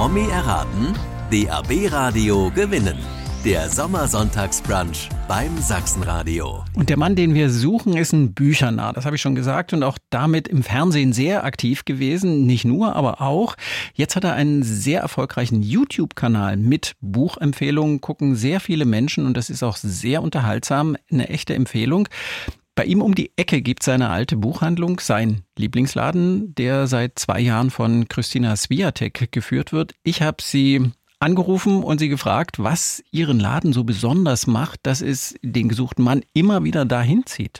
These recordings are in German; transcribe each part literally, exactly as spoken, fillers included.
Promi erraten, D A B-Radio gewinnen. Der Sommersonntagsbrunch beim Sachsenradio. Und der Mann, den wir suchen, ist ein Büchernah. Das habe ich schon gesagt und auch damit im Fernsehen sehr aktiv gewesen. Nicht nur, aber auch. Jetzt hat er einen sehr erfolgreichen YouTube-Kanal mit Buchempfehlungen. Gucken sehr viele Menschen und das ist auch sehr unterhaltsam. Eine echte Empfehlung. Bei ihm um die Ecke gibt es seine alte Buchhandlung, sein Lieblingsladen, der seit zwei Jahren von Christina Swiatek geführt wird. Ich habe sie angerufen und sie gefragt, was ihren Laden so besonders macht, dass es den gesuchten Mann immer wieder dahin zieht.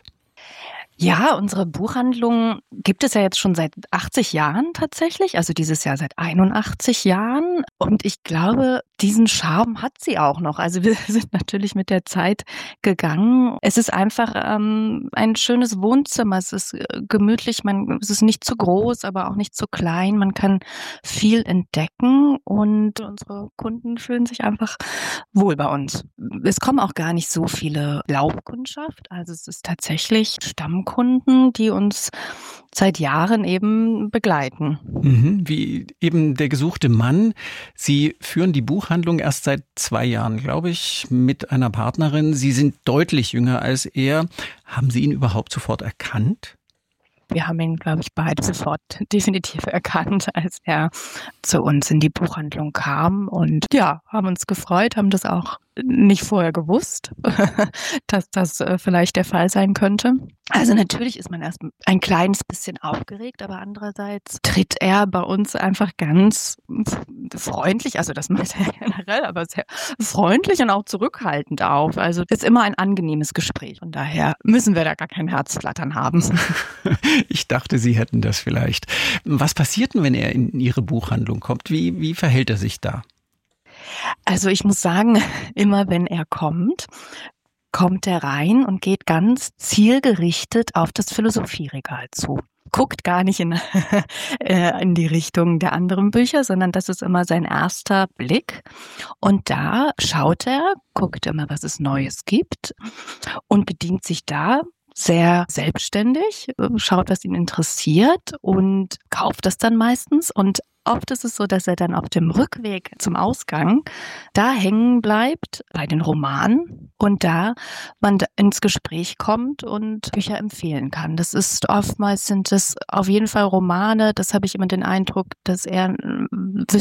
Ja, unsere Buchhandlung gibt es ja jetzt schon seit achtzig Jahren tatsächlich, also dieses Jahr seit einundachtzig Jahren. Und ich glaube, diesen Charme hat sie auch noch. Also wir sind natürlich mit der Zeit gegangen. Es ist einfach ähm, ein schönes Wohnzimmer. Es ist äh, gemütlich, man, es ist nicht zu groß, aber auch nicht zu klein. Man kann viel entdecken und unsere Kunden fühlen sich einfach wohl bei uns. Es kommen auch gar nicht so viele Laufkundschaft. Also es ist tatsächlich Stammkunden, die uns seit Jahren eben begleiten. Mhm, wie eben der gesuchte Mann. Sie führen die Buchhandlung erst seit zwei Jahren, glaube ich, mit einer Partnerin. Sie sind deutlich jünger als er. Haben Sie ihn überhaupt sofort erkannt? Wir haben ihn, glaube ich, beide sofort definitiv erkannt, als er zu uns in die Buchhandlung kam. Und ja, haben uns gefreut, haben das auch nicht vorher gewusst, dass das vielleicht der Fall sein könnte. Also natürlich ist man erst ein kleines bisschen aufgeregt, aber andererseits tritt er bei uns einfach ganz freundlich, also das meint er generell, aber sehr freundlich und auch zurückhaltend auf. Also es ist immer ein angenehmes Gespräch. Von daher müssen wir da gar kein Herzflattern haben. Ich dachte, Sie hätten das vielleicht. Was passiert denn, wenn er in Ihre Buchhandlung kommt? Wie, wie verhält er sich da? Also ich muss sagen, immer wenn er kommt, kommt er rein und geht ganz zielgerichtet auf das Philosophieregal zu. Guckt gar nicht in, in die Richtung der anderen Bücher, sondern das ist immer sein erster Blick. Und da schaut er, guckt immer, was es Neues gibt und bedient sich da sehr selbstständig, schaut, was ihn interessiert und kauft das dann meistens. Und oft ist es so, dass er dann auf dem Rückweg zum Ausgang da hängen bleibt bei den Romanen und da man ins Gespräch kommt und Bücher empfehlen kann. Das ist oftmals sind es auf jeden Fall Romane. Das habe ich immer den Eindruck, dass er